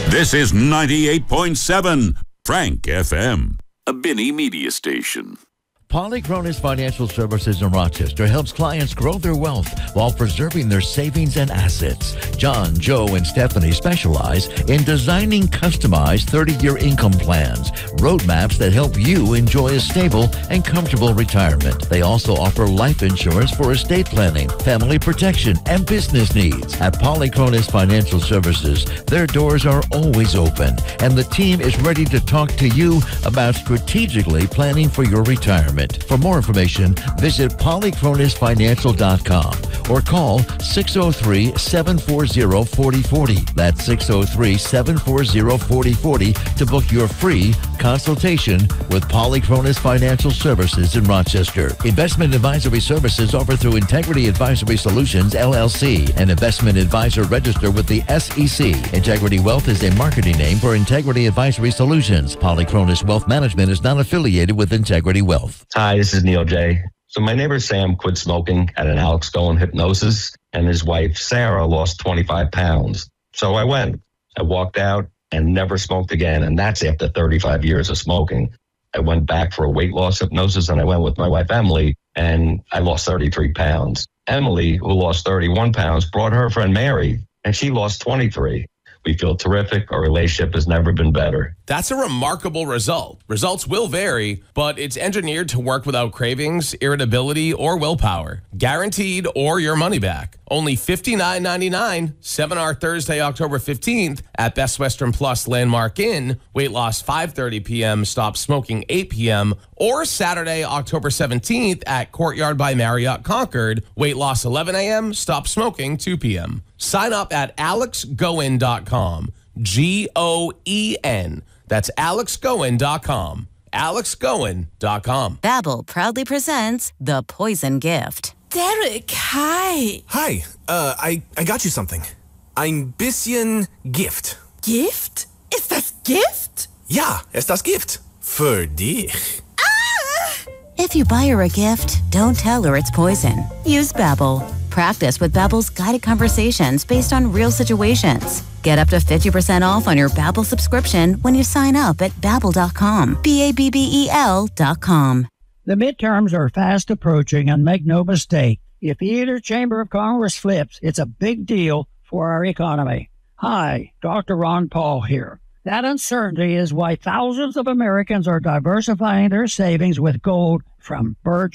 This is 98.7 Frank FM, a Binney media station. Polychronis Financial Services in Rochester helps clients grow their wealth while preserving their savings and assets. John, Joe, and Stephanie specialize in designing customized 30-year income plans, roadmaps that help you enjoy a stable and comfortable retirement. They also offer life insurance for estate planning, family protection, and business needs. At Polychronis Financial Services, their doors are always open, and the team is ready to talk to you about strategically planning for your retirement. For more information, visit polychronisfinancial.com or call 603-740-4040. That's 603-740-4040 to book your free consultation with Polychronis Financial Services in Rochester. Investment advisory services offered through Integrity Advisory Solutions, LLC, an investment advisor registered with the SEC. Integrity Wealth is a marketing name for Integrity Advisory Solutions. Polychronis Wealth Management is not affiliated with Integrity Wealth. Hi, this is Neil J. So my neighbor Sam quit smoking at an Alex Goen hypnosis, and his wife Sarah lost 25 pounds. So I went. I walked out and never smoked again, and that's after 35 years of smoking. I went back for a weight loss hypnosis, and I went with my wife Emily, and I lost 33 pounds. Emily, who lost 31 pounds, brought her friend Mary, and she lost 23. We feel terrific. Our relationship has never been better. That's a remarkable result. Results will vary, but it's engineered to work without cravings, irritability, or willpower. Guaranteed or your money back. Only $59.99. Seminar Thursday, October 15th at Best Western Plus Landmark Inn. Weight loss 5:30 p.m. Stop smoking 8 p.m. Or Saturday, October 17th at Courtyard by Marriott Concord. Weight loss 11 a.m. Stop smoking 2 p.m. Sign up at alexgoen.com. Goen. That's alexgoen.com. alexgoen.com. Babbel proudly presents The Poison Gift. Derek, hi. Hi, I got you something. Ein bisschen Gift. Gift? Ist das Gift? Ja, ist das Gift. Für dich. If you buy her a gift, don't tell her it's poison. Use Babbel. Practice with Babbel's guided conversations based on real situations. Get up to 50% off on your Babbel subscription when you sign up at Babbel.com. Babbel.com. The midterms are fast approaching, and make no mistake, if either chamber of Congress flips, it's a big deal for our economy. Hi, Dr. Ron Paul here. That uncertainty is why thousands of Americans are diversifying their savings with gold from Birch